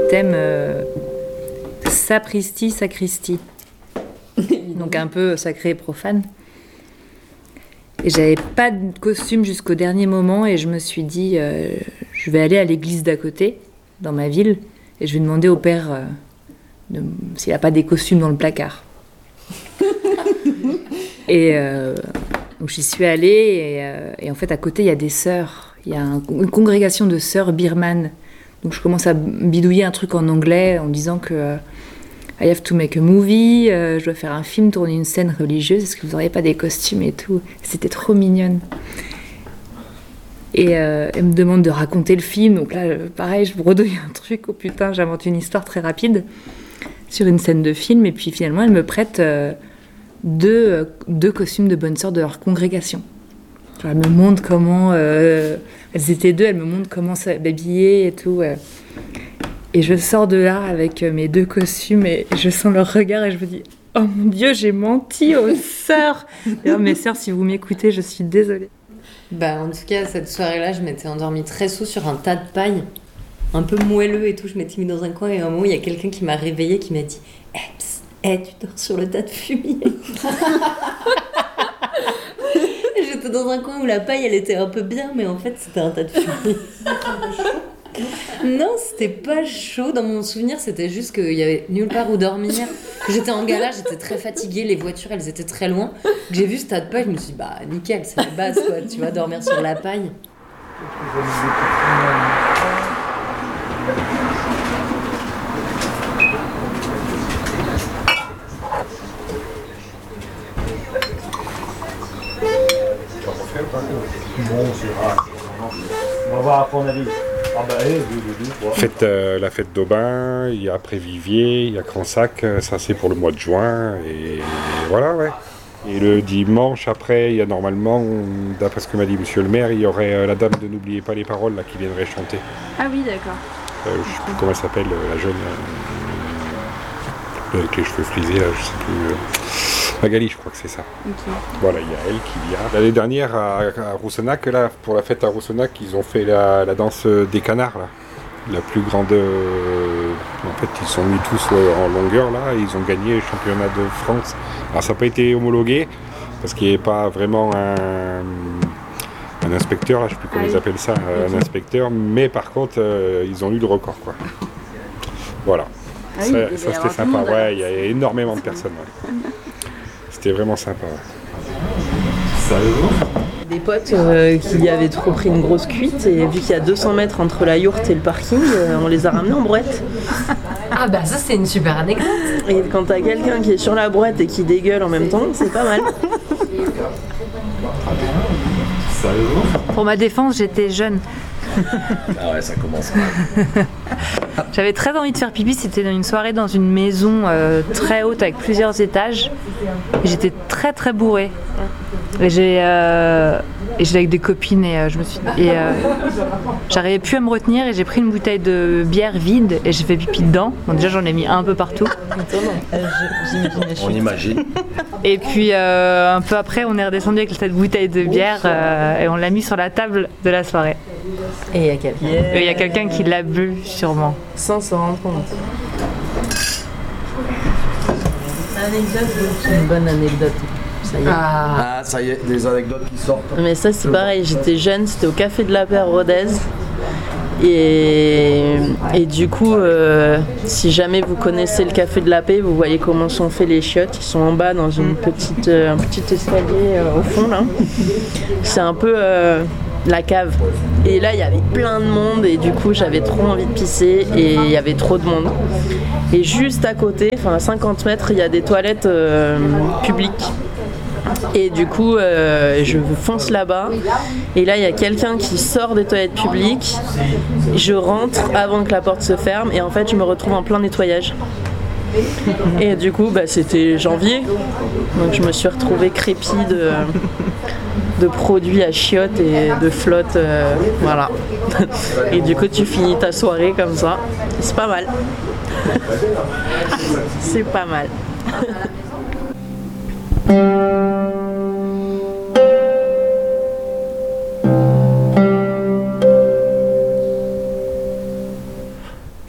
thème Sapristi, Sacristie. Donc un peu sacré et profane. Et j'avais pas de costume jusqu'au dernier moment et je me suis dit je vais aller à l'église d'à côté, dans ma ville, et je vais demander au père s'il n'a pas des costumes dans le placard. Et donc j'y suis allée et en fait à côté il y a des sœurs, il y a une congrégation de sœurs birmanes. Donc je commence à bidouiller un truc en anglais en disant que I have to make a movie, je dois faire un film, tourner une scène religieuse, est-ce que vous n'auriez pas des costumes et tout? C'était trop mignonne. Et elle me demande de raconter le film, donc là, pareil, je bredouille un truc, oh putain, j'invente une histoire très rapide sur une scène de film, et puis finalement, elle me prête deux costumes de bonne sœur de leur congrégation. Genre, elle me montre comment, elles étaient deux, elle me montre comment s'habiller et tout. Et je sors de là avec mes deux costumes et je sens leur regard et je me dis « Oh mon Dieu, j'ai menti aux sœurs !» D'ailleurs, mes sœurs, si vous m'écoutez, je suis désolée. Bah, en tout cas, cette soirée-là, je m'étais endormie très sous sur un tas de paille, un peu moelleux et tout. Je m'étais mis dans un coin et à un moment, il y a quelqu'un qui m'a réveillée, qui m'a dit « tu dors sur le tas de fumier !» J'étais dans un coin où la paille, elle était un peu bien, mais en fait, c'était un tas de fumier. Non, c'était pas chaud. Dans mon souvenir, c'était juste qu'il y avait nulle part où dormir. J'étais en galère, j'étais très fatiguée. Les voitures, elles étaient très loin. J'ai vu ce tas de paille, je me suis dit, bah nickel, c'est la base, quoi. Tu vas dormir sur la paille. On va voir à ton avis. La fête d'Aubin, il y a Prévivier, il y a Cransac, ça c'est pour le mois de juin, et voilà, ouais. Et le dimanche après, il y a normalement, d'après ce que m'a dit monsieur le maire, il y aurait la dame de N'oubliez pas les paroles là, qui viendrait chanter. Ah oui, d'accord. Je sais plus comment elle s'appelle, la jeune, avec les cheveux frisés, là, je sais plus. Magali, je crois que c'est ça. Okay. Voilà, il y a elle qui vient. L'année dernière, à Roussenac, là, pour la fête à Roussenac, ils ont fait la danse des canards, là. La plus grande... En fait, ils sont mis tous en longueur, là, et ils ont gagné le championnat de France. Alors, ça n'a pas été homologué, parce qu'il n'y avait pas vraiment un inspecteur, là, je ne sais plus comment ils appellent ça, un inspecteur, mais par contre, ils ont eu le record, quoi. Voilà. Ah oui, ça c'était sympa, ouais, il y a énormément de personnes, ouais. C'était vraiment sympa. Des potes qui avaient trop pris une grosse cuite et vu qu'il y a 200 mètres entre la yourte et le parking, on les a ramenés en brouette. Ah bah ça c'est une super anecdote. Et quand t'as quelqu'un qui est sur la brouette et qui dégueule en même temps, c'est pas mal. Pour ma défense, j'étais jeune. Ah ouais, ça commence mal. J'avais très envie de faire pipi, c'était une soirée dans une maison très haute avec plusieurs étages. Et j'étais très très bourrée. Et j'étais avec des copines et j'arrivais plus à me retenir et j'ai pris une bouteille de bière vide et j'ai fait pipi dedans. Bon, déjà j'en ai mis un peu partout. On imagine. Et puis un peu après on est redescendu avec cette bouteille de bière et on l'a mis sur la table de la soirée. Et il y a quelqu'un. Il y a quelqu'un qui l'a bu sûrement. Sans s'en rendre compte. C'est une bonne anecdote. Ça y est. Ah, ça y est, des anecdotes qui sortent. Mais ça c'est pareil, j'étais jeune, c'était au Café de la Paix à Rodez. Et du coup, si jamais vous connaissez le Café de la Paix, vous voyez comment sont faits les chiottes. Ils sont en bas dans un petit escalier au fond là. C'est un peu la cave. Et là, il y avait plein de monde et du coup, j'avais trop envie de pisser et il y avait trop de monde. Et juste à côté, enfin à 50 mètres, il y a des toilettes publiques. Et du coup, je fonce là-bas. Et là, il y a quelqu'un qui sort des toilettes publiques. Je rentre avant que la porte se ferme. Et en fait, je me retrouve en plein nettoyage. Et du coup, c'était janvier. Donc, je me suis retrouvée crépie de produits à chiottes et de flotte. Voilà. Et du coup, tu finis ta soirée comme ça. C'est pas mal. C'est pas mal.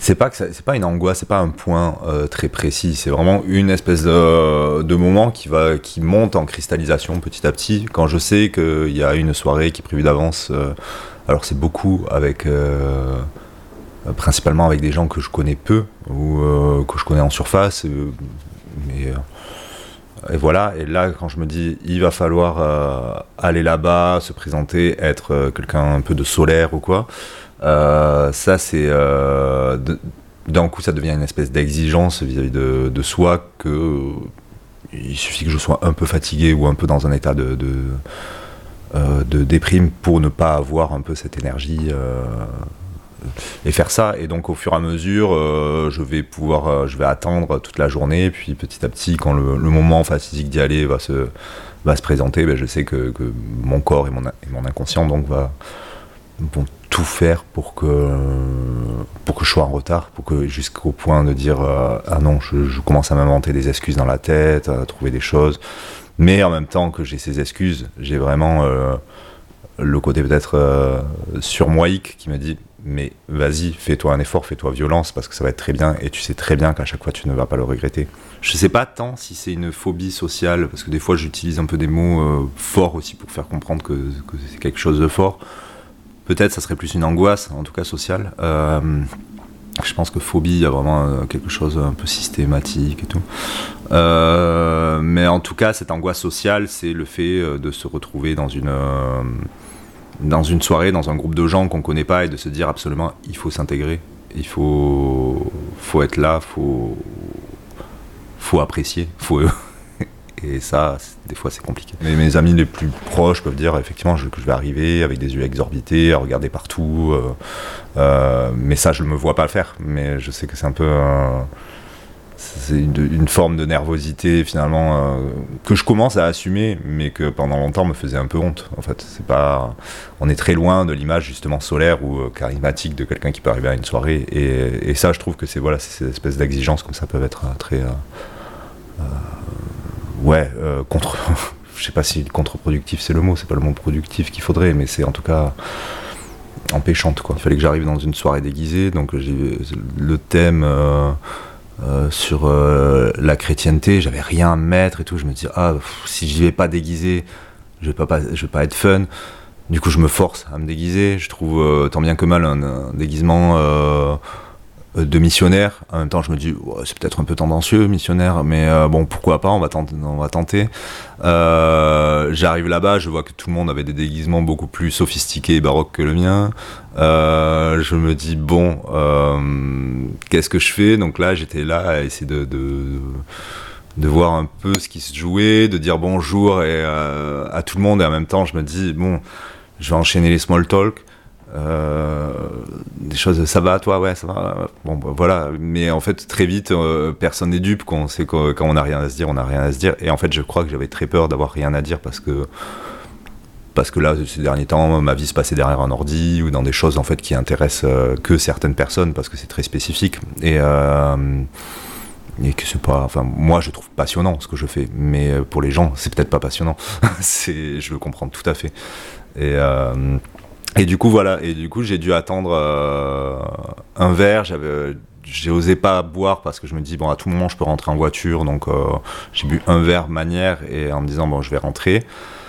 c'est pas une angoisse, c'est pas un point très précis, c'est vraiment une espèce de moment qui monte en cristallisation petit à petit. Quand je sais qu'il y a une soirée qui est prévue d'avance, alors c'est beaucoup avec principalement avec des gens que je connais peu ou que je connais en surface, mais et voilà. Et là, quand je me dis il va falloir aller là-bas, se présenter, être quelqu'un un peu de solaire ou quoi. Ça c'est d'un coup ça devient une espèce d'exigence vis-à-vis de soi que il suffit que je sois un peu fatigué ou un peu dans un état de déprime pour ne pas avoir un peu cette énergie et faire ça. Et donc au fur et à mesure je vais attendre toute la journée, puis petit à petit quand le moment fatidique d'y aller va se présenter, ben je sais que mon corps et mon inconscient donc vont tout faire pour que je sois en retard, jusqu'au point de dire ah non, je commence à m'inventer des excuses dans la tête, à trouver des choses, mais en même temps que j'ai ces excuses, j'ai vraiment le côté peut-être surmoïque qui me dit mais vas-y, fais-toi un effort, fais-toi violence parce que ça va être très bien et tu sais très bien qu'à chaque fois tu ne vas pas le regretter. Je sais pas tant si c'est une phobie sociale parce que des fois j'utilise un peu des mots forts aussi pour faire comprendre que c'est quelque chose de fort. Peut-être ça serait plus une angoisse, en tout cas sociale. Je pense que phobie, il y a vraiment quelque chose un peu systématique et tout. Mais en tout cas, cette angoisse sociale, c'est le fait de se retrouver dans une soirée, dans un groupe de gens qu'on ne connaît pas et de se dire absolument, il faut s'intégrer, il faut être là, faut apprécier, et ça, des fois, c'est compliqué. Mais mes amis les plus proches peuvent dire effectivement que je vais arriver avec des yeux exorbités, à regarder partout. Mais ça, je ne me vois pas le faire. Mais je sais que c'est un peu... c'est une forme de nervosité, finalement, que je commence à assumer, mais que pendant longtemps me faisait un peu honte. En fait, on est très loin de l'image, justement, solaire ou charismatique de quelqu'un qui peut arriver à une soirée. Et ça, je trouve que c'est ces espèces d'exigences comme ça peuvent être très... je sais pas si contre-productif c'est le mot, c'est pas le mot productif qu'il faudrait, mais c'est en tout cas empêchante, quoi. Il fallait que j'arrive dans une soirée déguisée, donc j'ai le thème sur la chrétienté, j'avais rien à mettre et tout, je me dis si j'y vais pas déguisé, je vais pas être fun. Du coup je me force à me déguiser, je trouve tant bien que mal un déguisement de missionnaire. En même temps je me dis c'est peut-être un peu tendancieux missionnaire, mais bon pourquoi pas, on va tenter. J'arrive là-bas, je vois que tout le monde avait des déguisements beaucoup plus sophistiqués et baroques que le mien. Je me dis bon qu'est-ce que je fais, donc là j'étais là à essayer de voir un peu ce qui se jouait, de dire bonjour à tout le monde, et en même temps je me dis bon je vais enchaîner les small talk. Des choses, ça va toi, ouais ça va, bon bah, voilà, mais en fait très vite personne n'est dupe, qu'on sait que quand on n'a rien à se dire, on n'a rien à se dire, et en fait je crois que j'avais très peur d'avoir rien à dire parce que là ces derniers temps ma vie se passait derrière un ordi ou dans des choses en fait qui intéressent que certaines personnes parce que c'est très spécifique et que c'est pas, enfin moi je trouve passionnant ce que je fais, mais pour les gens c'est peut-être pas passionnant. Je le comprends tout à fait, et du coup voilà, et du coup j'ai dû attendre un verre, j'ai osé pas boire parce que je me dis bon à tout moment je peux rentrer en voiture, donc j'ai bu un verre manière et en me disant bon je vais rentrer.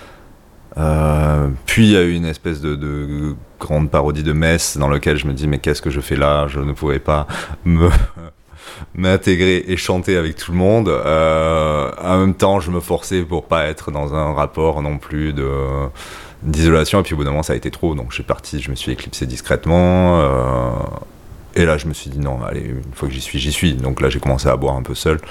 Puis il y a eu une espèce de grande parodie de messe dans laquelle je me dis mais qu'est-ce que je fais là, je ne pouvais pas m'intégrer et chanter avec tout le monde. En même temps je me forçais pour pas être dans un rapport non plus d'isolation, et puis au bout d'un moment ça a été trop, donc je suis parti, je me suis éclipsé discrètement, et là je me suis dit non allez, une fois que j'y suis, donc là j'ai commencé à boire un peu seul.